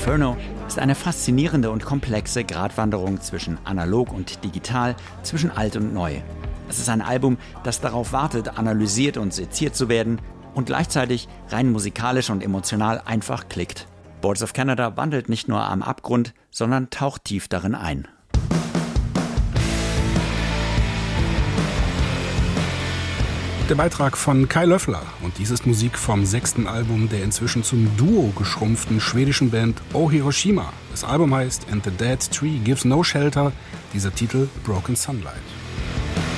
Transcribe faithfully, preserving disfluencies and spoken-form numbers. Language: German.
Inferno ist eine faszinierende und komplexe Gratwanderung zwischen analog und digital, zwischen alt und neu. Es ist ein Album, das darauf wartet, analysiert und seziert zu werden und gleichzeitig rein musikalisch und emotional einfach klickt. Boards of Canada wandelt nicht nur am Abgrund, sondern taucht tief darin ein. Der Beitrag von Kai Löffler, und dies ist Musik vom sechsten Album der inzwischen zum Duo geschrumpften schwedischen Band Oh Hiroshima. Das Album heißt And the Dead Tree Gives No Shelter, dieser Titel Broken Sunlight.